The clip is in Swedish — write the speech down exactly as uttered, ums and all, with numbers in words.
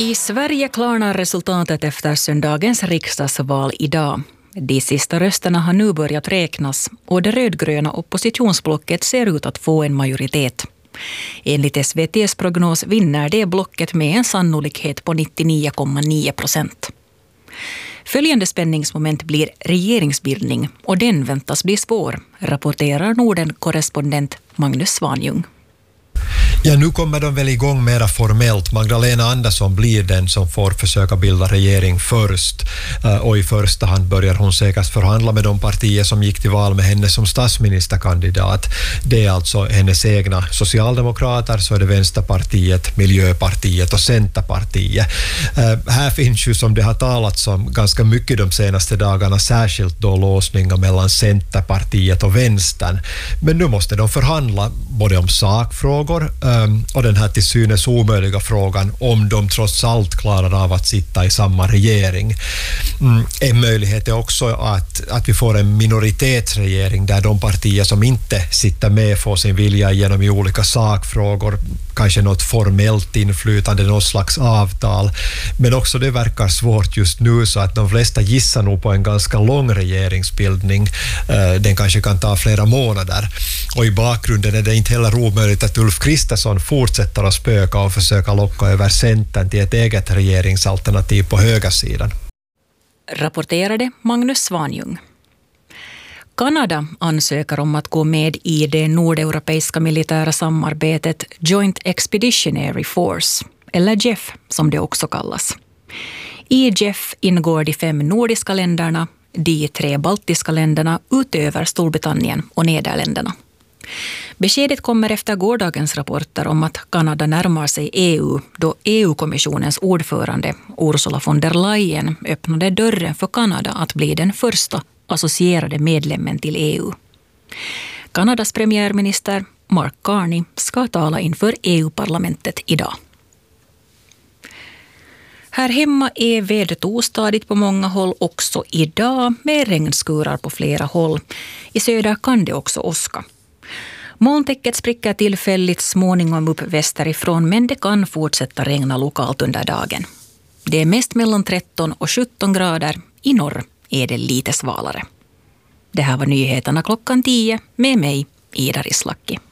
I Sverige klarnar resultatet efter söndagens riksdagsval idag. De sista rösterna har nu börjat räknas och det rödgröna oppositionsblocket ser ut att få en majoritet. Enligt S V T:s prognos vinner det blocket med en sannolikhet på nittionio komma nio procent. Följande spänningsmoment blir regeringsbildning och den väntas bli svår, rapporterar Norden-korrespondent Magnus Svanjung. Ja, nu kommer de väl igång mera formellt. Magdalena Andersson blir den som får försöka bilda regering först. Och i första hand börjar hon säkert förhandla med de partier som gick till val med henne som statsministerkandidat. Det är alltså hennes egna socialdemokrater, så är det Vänsterpartiet, Miljöpartiet och Centerpartiet. Uh, här finns ju, som det har talats om ganska mycket de senaste dagarna, särskilt då låsningar mellan Centerpartiet och Vänstern. Men nu måste de förhandla både om sakfrågor Um, och den här till synes omöjliga frågan om de trots allt klarar av att sitta i samma regering. Mm, en möjlighet är också att, att vi får en minoritetsregering där de partier som inte sitter med får sin vilja igenom i olika sakfrågor, kanske något formellt inflytande, något slags avtal. Men också det verkar svårt just nu, så att de flesta gissar nog på en ganska lång regeringsbildning. Uh, den kanske kan ta flera månader. Och i bakgrunden är det inte heller omöjligt att Ulf Kristersson fortsätter att spöka och försöka locka över Centern till ett eget regeringsalternativ på högersidan. Rapporterade Magnus Svanjung. Kanada ansöker om att gå med i det nordeuropeiska militära samarbetet Joint Expeditionary Force, eller J E F som det också kallas. I J E F ingår de fem nordiska länderna, de tre baltiska länderna utöver Storbritannien och Nederländerna. Beskedet kommer efter gårdagens rapporter om att Kanada närmar sig E U då E U-kommissionens ordförande Ursula von der Leyen öppnade dörren för Kanada att bli den första associerade medlemmen till E U. Kanadas premiärminister Mark Carney ska tala inför E U-parlamentet idag. Här hemma är vädret ostadigt på många håll också idag med regnskurar på flera håll. I söder kan det också åska. Molntäcket spricker tillfälligt småningom upp västerifrån, men det kan fortsätta regna lokalt under dagen. Det är mest mellan tretton och sjutton grader. I norr är det lite svalare. Det här var nyheterna klockan tio med mig, Ida Rislaki.